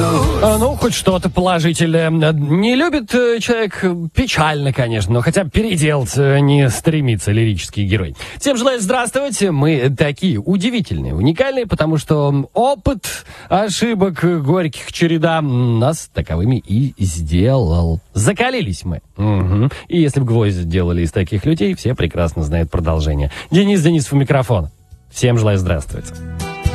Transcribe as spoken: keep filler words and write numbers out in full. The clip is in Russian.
А, ну, хоть что-то положительное. Не любит э, человек, печально, конечно, но хотя бы переделать э, не стремится лирический герой. Всем желаю здравствовать. Мы такие удивительные, уникальные, потому что опыт ошибок горьких череда нас таковыми и сделал. Закалились мы. Угу. И если бы гвозди делали из таких людей, все прекрасно знают продолжение. Денис Денисов у микрофона. Всем желаю здравствовать.